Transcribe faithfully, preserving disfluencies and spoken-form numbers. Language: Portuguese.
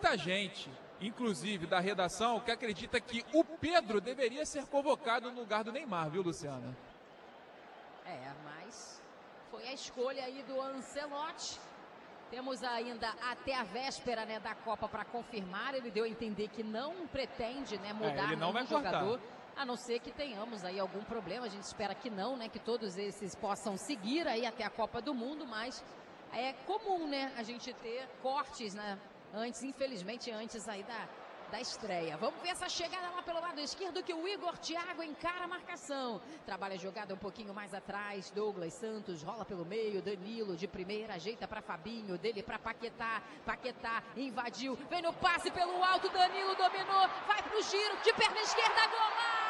muita gente, inclusive da redação, que acredita que o Pedro deveria ser convocado no lugar do Neymar, viu, Luciana? É, mas foi a escolha aí do Ancelotti. Temos ainda até a véspera, né, da Copa para confirmar. Ele deu a entender que não pretende, né, mudar é, ele não vai jogador, cortar. a não ser que tenhamos aí algum problema. A gente espera que não, né, que todos esses possam seguir aí até a Copa do Mundo, mas é comum, né, a gente ter cortes, né, antes, infelizmente, antes aí da, da estreia. Vamos ver essa chegada lá pelo lado esquerdo que o Igor Thiago encara a marcação. Trabalha a jogada um pouquinho mais atrás. Douglas Santos rola pelo meio. Danilo de primeira, ajeita para Fabinho. Dele para Paquetá. Paquetá invadiu. Vem no passe pelo alto. Danilo dominou. Vai pro giro de perna esquerda. Golaço!